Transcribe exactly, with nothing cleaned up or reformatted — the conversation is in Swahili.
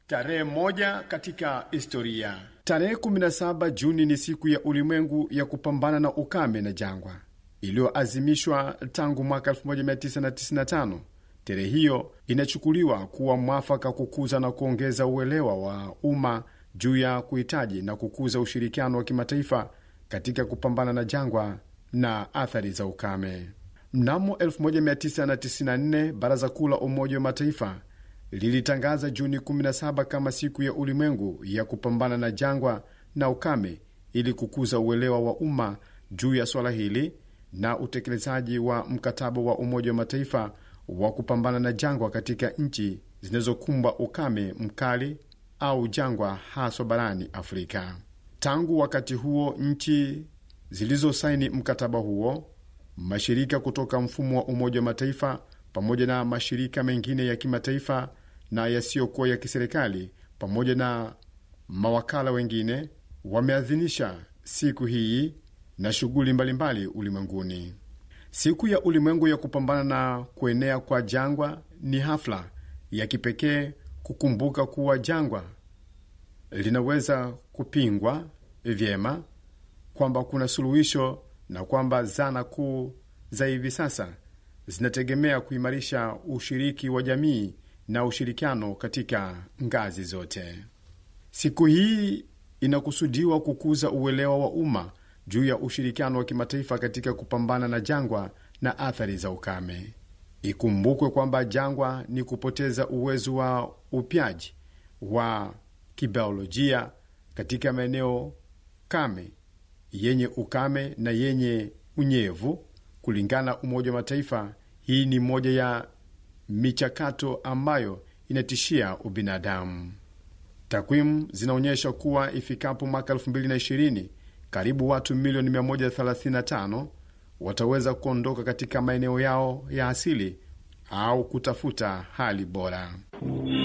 Tarehe moja katika historia. Tarehe kumi na saba Juni ni siku ya ulimwengu ya kupambana na ukame na jangwa, iliyoazimishwa tangu mwaka elfu moja mia tisa tisini na tano. Tarehe hiyo inachukuliwa kuwa mwafaka kukuza na kuongeza uelewa wa umma juu ya kuhitaji na kukuza ushirikiano wa kimataifa katika kupambana na jangwa na athari za ukame. Mnamo elfu moja mia tisa tisini na nne Baraza Kuu la Umoja wa Mataifa lilitangaza Juni kumi na saba kama siku ya ulimwengu ya kupambana na jangwa na ukame ili kukuza uelewa wa umma juu ya swala hili na utekelezaji wa mkataba wa Umoja wa Mataifa wa kupambana na jangwa katika nchi zinazokumbwa ukame mkali au jangwa, haswa barani Afrika. Tangu wakati huo, nchi zilizosaini mkataba huo, mashirika kutoka mfumo wa Umoja wa Mataifa pamoja na mashirika mengine ya kimataifa na yasiyokuwa ya kiserikali pamoja na mawakala wengine wameadhinisha siku hii na shughuli mbalimbali ulimwenguni. Siku ya ulimwengu ya kupambana na kuenea kwa jangwa ni hafla ya kipekee kukumbuka kuwa jangwa linaweza kupingwa vyema, kwamba kuna suluhisho na kwamba zana kuu za hivi sasa zinategemea kuimarisha ushiriki wa jamii na ushirikiano katika ngazi zote. Siku hii inakusudiwa kukuza uelewa wa umma juu ya ushirikiano wa kimataifa katika kupambana na jangwa na athari za ukame. Ikumbukwe kwamba jangwa ni kupoteza uwezo wa upyaji wa kibiolojia katika maeneo kame, yenye ukame na yenye unyevu. Kulingana na Umoja wa Mataifa, hii ni moja ya michakato ambayo inatishia ubinadamu. Takwimu zinaonyesha kuwa ifikapo mwaka elfu mbili na ishirini karibu watu milioni mia moja thelathini na tano wataweza kuondoka katika maeneo yao ya asili au kutafuta hali bora.